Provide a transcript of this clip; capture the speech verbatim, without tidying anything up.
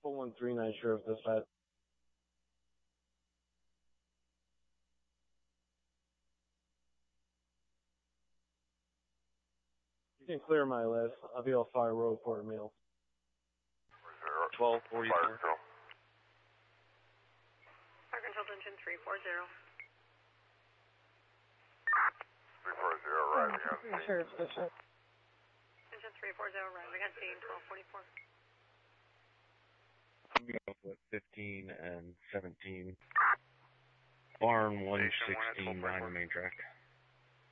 four one three nine, Sheriff Dispatch. You can clear my list. I'll be on Fire Road, Port Mill. twelve forty-four. Fire Control Engine three four zero. three four zero, arriving on scene. Sheriff Dispatch. Engine three four zero, arriving on scene, twelve forty-four. I'm going with fifteen and seventeen. Barn one sixteen behind the main track.